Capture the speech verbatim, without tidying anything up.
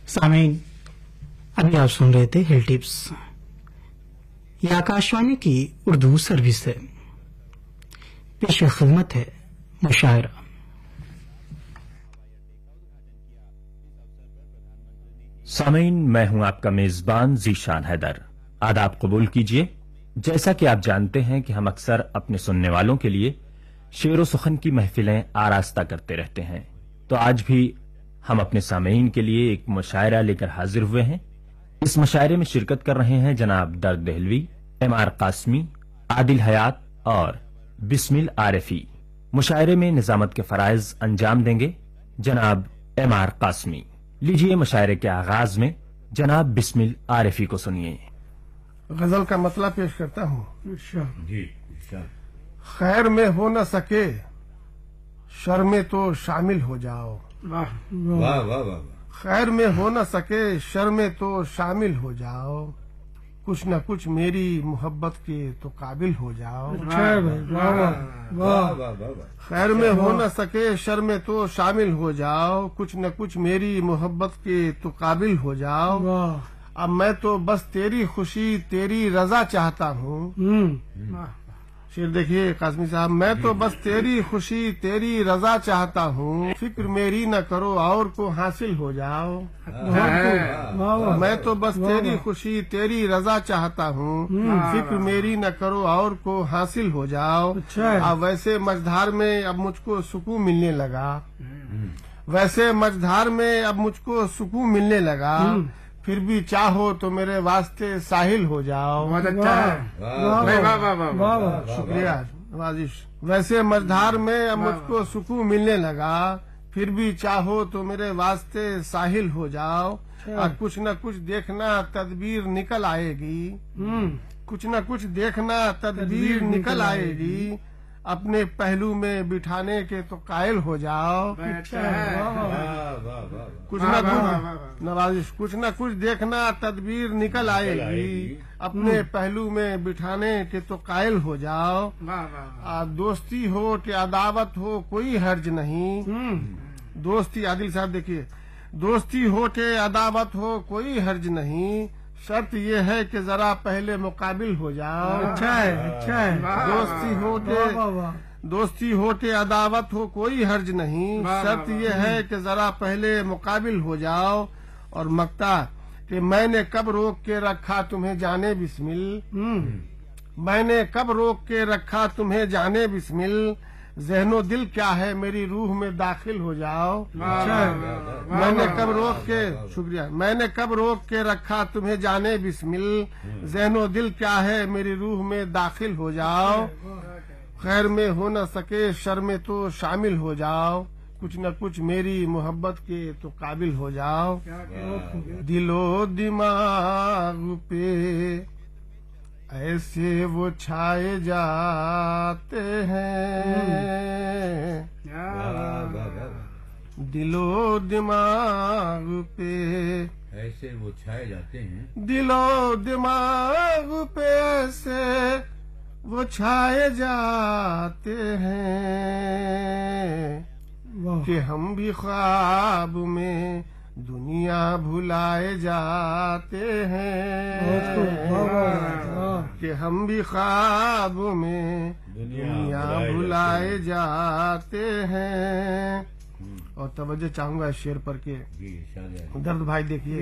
सामीन, अभी आप सुन रहे थे हिल टिप्स। ये आकाशवाणी की उर्दू सर्विस है। पेश खिदमत है मुशायरा। सामीन, मैं हूं आपका मेजबान जीशान हैदर। आदाब कबूल कीजिए। जैसा कि आप जानते हैं कि हम अक्सर अपने सुनने वालों के लिए शेर व सुखन की महफिलें आरास्ता करते रहते हैं, तो आज भी हम अपने सामीन के लिए एक मुशायरा लेकर हाजिर हुए हैं। इस मुशायरे में शिरकत कर रहे हैं जनाब दर्द दहलवी, एम आर कासमी, आदिल हयात और बिस्मिल आरिफी। मुशायरे में निजामत के फराइज अंजाम देंगे जनाब एम आर कासमी। लीजिए मुशायरे के आगाज में जनाब बिस्मिल आरिफी को सुनिए। गजल का मतलब पेश करता हूँ। जी, खैर में हो न सके शर में तो शामिल हो जाओ। वाह वाह वाह वाह। खैर में हो न सके शर में तो शामिल हो जाओ। कुछ न कुछ मेरी मोहब्बत के तो काबिल हो जाओ। वाह वाह वाह। खैर में हो न सके शर में तो शामिल हो जाओ। कुछ न कुछ मेरी मोहब्बत के तो काबिल हो जाओ। अब मैं तो बस तेरी खुशी तेरी रजा चाहता हूँ। शेर देखिए कासमी साहब, मैं तो बस तेरी खुशी तेरी रजा चाहता हूँ। फिक्र मेरी न करो और को हासिल हो जाओ। मैं तो बस तेरी खुशी तेरी रजा चाहता हूँ। फिक्र मेरी न करो और को हासिल हो जाओ। अब वैसे मझधार में अब मुझको सुकून मिलने लगा। वैसे मझधार में अब मुझको सुकून मिलने लगा। फिर भी चाहो तो मेरे वास्ते साहिल हो जाओ। बहुत अच्छा है। शुक्रिया वाजिश। वैसे मझधार में अब मुझको सुकून मिलने लगा। फिर भी चाहो तो मेरे वास्ते साहिल हो जाओ। और कुछ न कुछ देखना तदबीर निकल आएगी। कुछ न कुछ देखना तदबीर निकल आएगी। अपने पहलू में बिठाने के तो कायल हो जाओ। कुछ न कुछ नवाजिश कुछ न कुछ देखना तदबीर निकल आएगी। अपने पहलू में बिठाने के तो कायल हो जाओ। आ, दोस्ती हो कि अदावत हो कोई हर्ज नहीं। दोस्ती, आदिल साहब देखिए, दोस्ती हो के अदावत हो कोई हर्ज नहीं। शर्त ये है कि जरा पहले मुकाबिल हो जाओ। अच्छा है, अच्छा है। दोस्ती हो के दोस्ती हो के अदावत हो कोई हर्ज नहीं। शर्त ये है कि जरा पहले मुकाबिल हो जाओ। और मक्ता कि मैंने कब रोक के रखा तुम्हें जाने बिस्मिल। मैंने कब रोक के रखा तुम्हें जाने बिस्मिल। ज़हनो दिल क्या है मेरी रूह में दाखिल हो जाओ। मैंने कब रोक के शुक्रिया मैंने कब रोक के रखा तुम्हें जाने बिस्मिल। ज़हनो दिल क्या है मेरी रूह में दाखिल हो जाओ। खैर में हो न सके शर में तो शामिल हो जाओ। कुछ न कुछ मेरी मोहब्बत के तो काबिल हो जाओ। दिलो दिमाग पे ऐसे वो छाए जाते हैं। दिलो दिमाग पे ऐसे वो छाए जाते हैं। दिलो दिमाग पे ऐसे वो छाए जाते हैं कि हम भी ख्वाब में दुनिया भुलाए जाते हैं। कि हम भी ख्वाब में दुनिया भुलाए जाते हैं। और तवज्जो चाहूंगा इस शेर पर के दर्द भाई देखिए।